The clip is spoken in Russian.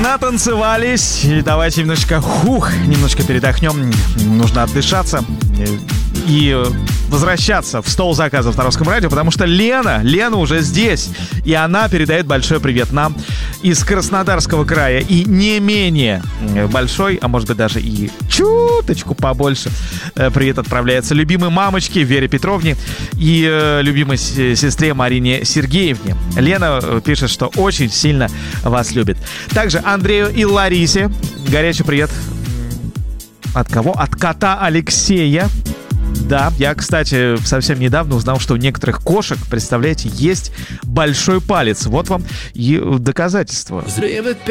Натанцевались. И давайте немножко передохнем. Нужно отдышаться и возвращаться в стол заказов на Русском радио, потому что Лена уже здесь. И она передает большой привет нам из Краснодарского края. И не менее большой, а может быть даже и чуточку побольше привет отправляется любимой мамочке Вере Петровне и любимой сестре Марине Сергеевне. Лена пишет, что очень сильно вас любит. Также Андрею и Ларисе горячий привет. От кого? От кота Алексея. Да, я, кстати, совсем недавно узнал, что у некоторых кошек, представляете, есть большой палец. Вот вам и доказательство.